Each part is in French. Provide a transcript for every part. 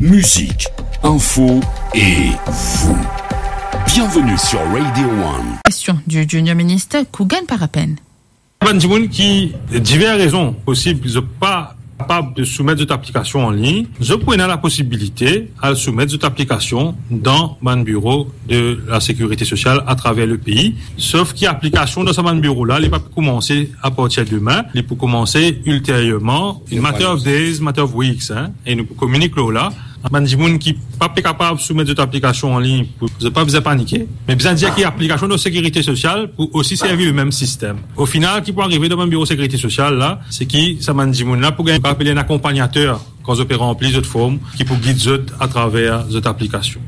musique, info et vous. Bienvenue sur Radio One. Question du junior ministre Kougan Parapen. Bandimoun qui, diverses raisons possibles, je pas capable de soumettre cette application en ligne, je prenais la possibilité à soumettre cette application dans mon bureau de la sécurité sociale à travers le pays. Sauf que l'application de ce bureau-là, elle n'est pas commencer à partir de demain, elle peut commencer ultérieurement, in matter of days, matter of weeks, et nous communiquons là. Bandimoun qui pas capable de soumettre cette application en ligne pour ne pas vous paniquer, mais besoin de dire qu'il y a application de sécurité sociale pour aussi servir le même système. Au final, qui peut arriver dans un bureau de sécurité sociale là, c'est qui ça Bandimoun là pour gagner appeler un accompagnateur quand vous remplir cette forme qui peut guider à travers cette application.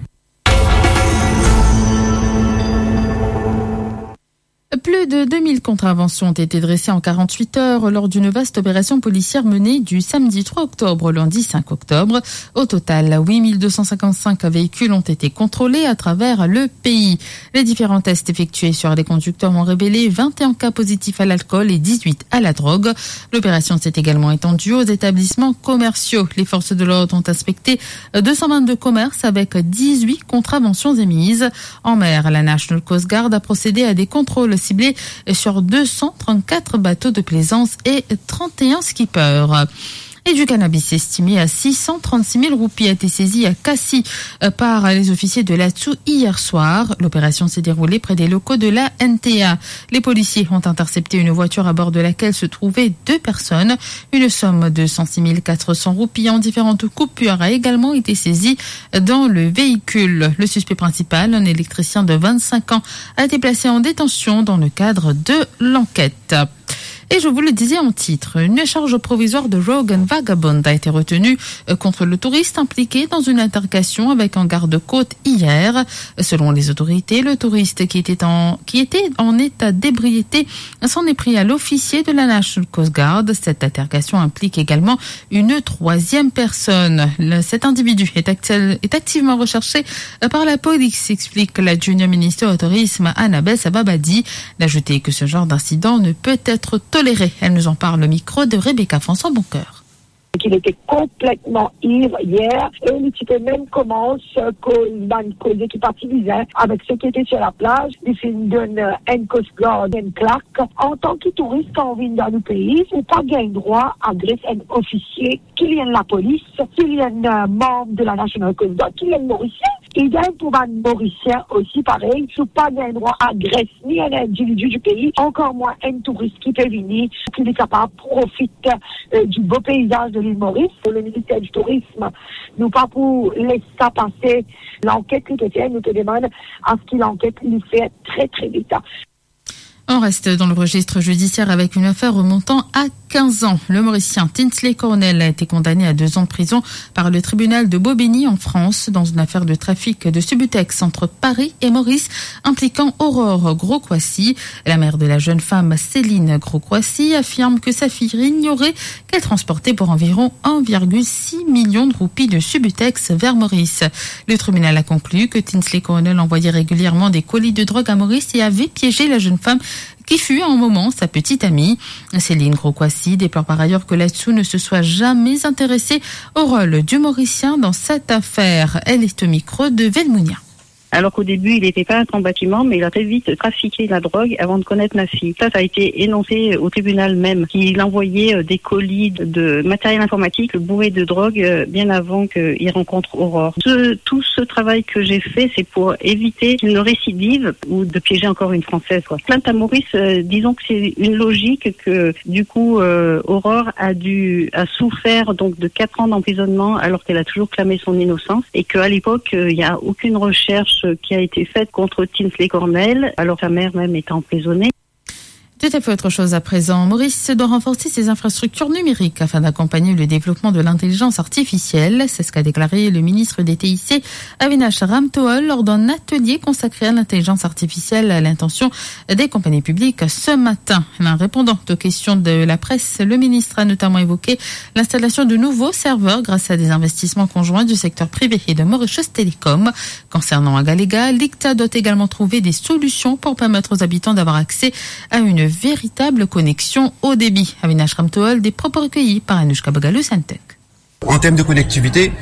Plus de 2000 contraventions ont été dressées en 48 heures lors d'une vaste opération policière menée du samedi 3 octobre au lundi 5 octobre. Au total, 8255 véhicules ont été contrôlés à travers le pays. Les différents tests effectués sur les conducteurs ont révélé 21 cas positifs à l'alcool et 18 à la drogue. L'opération s'est également étendue aux établissements commerciaux. Les forces de l'ordre ont inspecté 222 commerces avec 18 contraventions émises. En mer, la National Coast Guard a procédé à des contrôles ciblés sur 234 bateaux de plaisance et 31 skippers. Et du cannabis estimé à 636 000 roupies a été saisi à Cassis par les officiers de l'ATSU hier soir. L'opération s'est déroulée près des locaux de la NTA. Les policiers ont intercepté une voiture à bord de laquelle se trouvaient 2 personnes. Une somme de 106 400 roupies en différentes coupures a également été saisie dans le véhicule. Le suspect principal, un électricien de 25 ans, a été placé en détention dans le cadre de l'enquête. Et je vous le disais en titre, une charge provisoire de Rogue and Vagabond a été retenue contre le touriste impliqué dans une altercation avec un garde-côte hier. Selon les autorités, le touriste qui était en état d'ébriété s'en est pris à l'officier de la National Coast Guard. Cette altercation implique également une 3e personne. Cet individu est activement recherché par la police, explique la junior ministre au tourisme Annabelle Sababadi. D'ajouter que ce genre d'incident ne peut être toléré. Elle nous en parle au micro de Rebecca François-Boncoeur. Il était complètement ivre hier et le type même commence causer qui partilisait avec ceux qui étaient sur la plage. Il fait une Coast Guard, une claque. En tant que touriste, quand on vient dans le pays, il n'a pas gagné droit à agresser un officier, qu'il y ait la police, qu'il y ait un membre de la National Coast Guard, qu'il y ait un Mauricien. Idem pour un Mauricien aussi, pareil. Il n'a pas gagné droit à agresser ni un individu du pays, encore moins un touriste qui peut venir, qui est capable de profiter du beau paysage de l'île Maurice. Le ministère du Tourisme, nous pas pour laisser ça passer. L'enquête qui te fait, nous te demande à ce qu'il enquête, il fait très très vite. On reste dans le registre judiciaire avec une affaire remontant à 15 ans. Le Mauricien Tinsley Cornell a été condamné à 2 ans de prison par le tribunal de Bobigny en France dans une affaire de trafic de Subutex entre Paris et Maurice impliquant Aurore Gros-Coissy. La mère de la jeune femme Céline Gros-Coissy affirme que sa fille ignorait qu'elle transportait pour environ 1,6 million de roupies de Subutex vers Maurice. Le tribunal a conclu que Tinsley Cornell envoyait régulièrement des colis de drogue à Maurice et avait piégé la jeune femme qui fut à un moment sa petite amie. Céline Gros-Coissy déplore par ailleurs que l'ATSU ne se soit jamais intéressée au rôle du Mauricien dans cette affaire. Elle est au micro de Velmounia. Alors qu'au début, il n'était pas un bâtiment, mais il a très vite trafiqué la drogue avant de connaître ma fille. Ça a été énoncé au tribunal même, qu'il envoyait des colis de matériel informatique bourré de drogue bien avant qu'il rencontre Aurore. Tout ce travail que j'ai fait, c'est pour éviter une récidive ou de piéger encore une Française. Plainte à Maurice, disons que c'est une logique que du coup Aurore a souffert donc de 4 ans d'emprisonnement alors qu'elle a toujours clamé son innocence et qu'à l'époque, il n'y a aucune recherche qui a été faite contre Tinsley Cornell, alors sa mère même est emprisonnée. Tout à fait autre chose à présent. Maurice doit renforcer ses infrastructures numériques afin d'accompagner le développement de l'intelligence artificielle. C'est ce qu'a déclaré le ministre des TIC, Avinash Ramtoohl, lors d'un atelier consacré à l'intelligence artificielle à l'intention des compagnies publiques ce matin. En répondant aux questions de la presse, le ministre a notamment évoqué l'installation de nouveaux serveurs grâce à des investissements conjoints du secteur privé et de Mauritius Telecom. Concernant Agalega, l'ICTA doit également trouver des solutions pour permettre aux habitants d'avoir accès à une véritable connexion haut débit. Avinash Ramtoohl, des propos recueillis par Anushka Bogalou-Santec. En termes de connectivité,